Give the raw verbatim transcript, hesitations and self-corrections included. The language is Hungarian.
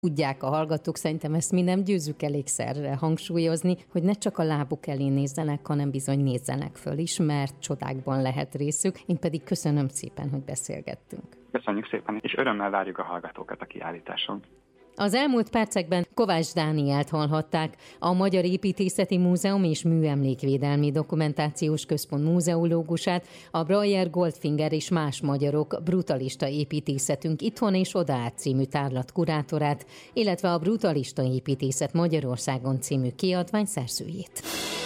Tudják a hallgatók, szerintem ezt mi nem győzzük elégszer hangsúlyozni, hogy ne csak a lábuk elé nézzenek, hanem bizony nézzenek föl is, mert csodákban lehet részük. Én pedig köszönöm szépen, hogy beszélgettünk. Köszönjük szépen, és örömmel várjuk a hallgatókat a kiállításon. Az elmúlt percekben Kovács Dánielt hallhatták, a Magyar Építészeti Múzeum és Műemlékvédelmi Dokumentációs Központ múzeológusát, a Breyer Goldfinger és más magyarok brutalista építészetünk itthon és odaát című tárlat kurátorát, illetve a Brutalista építészet Magyarországon című kiadvány szerzőjét.